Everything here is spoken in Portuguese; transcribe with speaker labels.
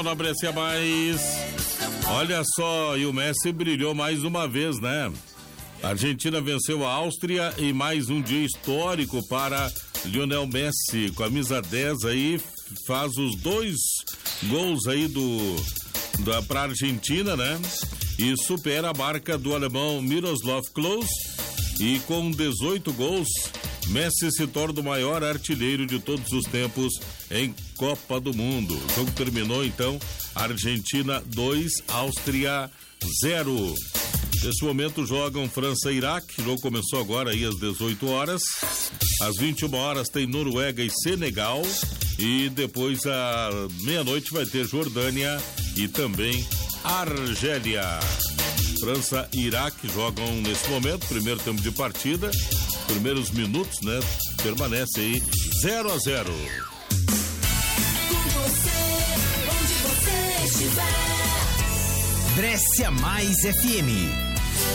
Speaker 1: Na Brescia Mais. Olha só, e o Messi brilhou mais uma vez, né? A Argentina venceu a Áustria e mais um dia histórico para Lionel Messi. Camisa 10 aí, faz os 2 gols aí pra Argentina, né? E supera a marca do alemão Miroslav Klose. E com 18 gols, Messi se torna o maior artilheiro de todos os tempos em Copa do Mundo. O jogo terminou então, Argentina 2, Áustria 0. Nesse momento jogam França e Iraque. O jogo começou agora aí às 18 horas. Às 21 horas tem Noruega e Senegal. E depois à meia-noite vai ter Jordânia e também Argélia. França e Iraque jogam nesse momento, primeiro tempo de partida, primeiros minutos, né? Permanece aí 0-0.
Speaker 2: Com você, onde você estiver.
Speaker 3: Brescia Mais FM.